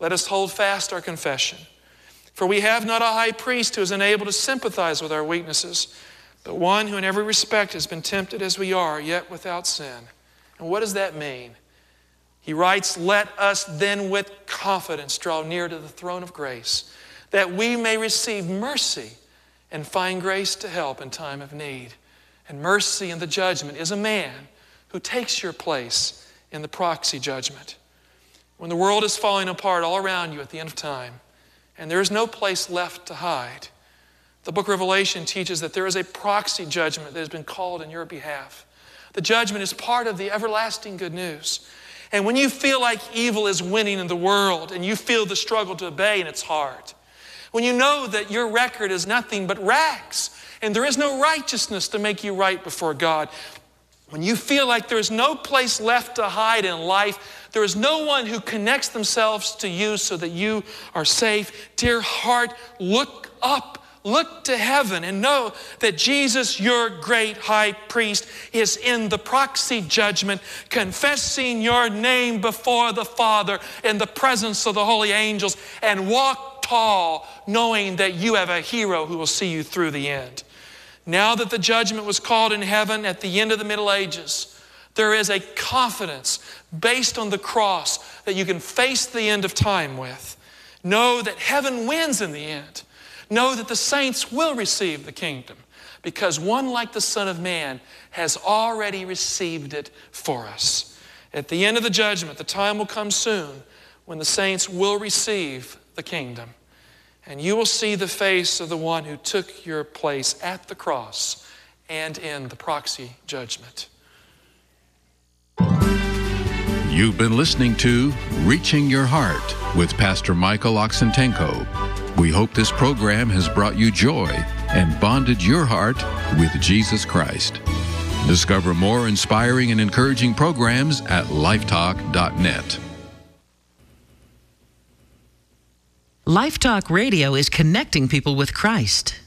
let us hold fast our confession. For we have not a high priest who is unable to sympathize with our weaknesses, but one who in every respect has been tempted as we are, yet without sin. And what does that mean? He writes, let us then with confidence draw near to the throne of grace, that we may receive mercy and find grace to help in time of need. And mercy in the judgment is a man who takes your place in the proxy judgment. When the world is falling apart all around you at the end of time, and there is no place left to hide, the book of Revelation teaches that there is a proxy judgment that has been called in your behalf. The judgment is part of the everlasting good news. And when you feel like evil is winning in the world and you feel the struggle to obey and it's hard, when you know that your record is nothing but rags and there is no righteousness to make you right before God, when you feel like there is no place left to hide in life, there is no one who connects themselves to you so that you are safe, dear heart, look up. Look to heaven and know that Jesus, your great high priest, is in the proxy judgment, confessing your name before the Father in the presence of the holy angels, and walk tall, knowing that you have a hero who will see you through the end. Now that the judgment was called in heaven at the end of the Middle Ages, there is a confidence based on the cross that you can face the end of time with. Know that heaven wins in the end. Know that the saints will receive the kingdom because one like the Son of Man has already received it for us. At the end of the judgment, the time will come soon when the saints will receive the kingdom. And you will see the face of the one who took your place at the cross and in the proxy judgment. You've been listening to Reaching Your Heart with Pastor Michael Oxentenko. We hope this program has brought you joy and bonded your heart with Jesus Christ. Discover more inspiring and encouraging programs at lifetalk.net. Life Talk Radio is connecting people with Christ.